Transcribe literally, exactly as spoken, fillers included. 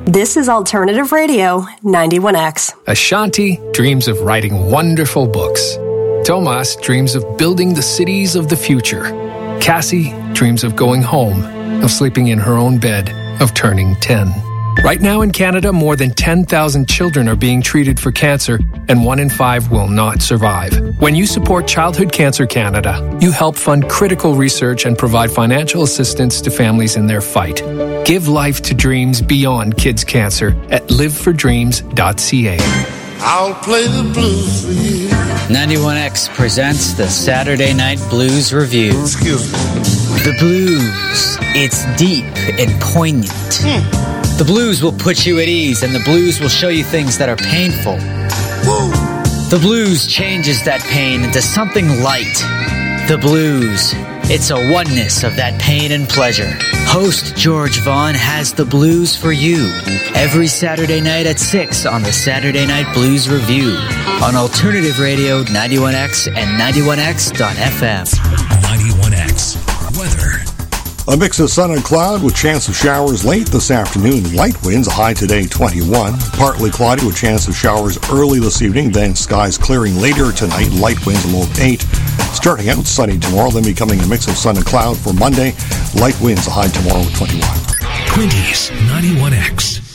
This is Alternative Radio ninety-one X. Ashanti dreams of writing wonderful books. Tomas dreams of building the cities of the future. Cassie dreams of going home, of sleeping in her own bed, of turning ten. Right now in Canada, more than ten thousand children are being treated for cancer, and one in five will not survive. When you support Childhood Cancer Canada, you help fund critical research and provide financial assistance to families in their fight. Give life to dreams beyond kids' cancer at live for dreams dot c a. I'll play the blues for you. ninety-one X presents the Saturday Night Blues Review. Excuse me. The blues. It's deep and poignant. Hmm. The blues will put you at ease, and the blues will show you things that are painful. Woo. The blues changes that pain into something light. The blues. It's a oneness of that pain and pleasure. Host George Vaughn has the blues for you every Saturday night at six on the Saturday Night Blues Review on Alternative Radio ninety-one X and ninety-one X dot f m. ninety-one X weather. A mix of sun and cloud with chance of showers late this afternoon. Light winds, a high today twenty-one. Partly cloudy with chance of showers early this evening, then skies clearing later tonight. Light winds, a low of eight. Starting out sunny tomorrow, then becoming a mix of sun and cloud for Monday. Light winds, a high tomorrow of twenty-one. Quinty's ninety-one X.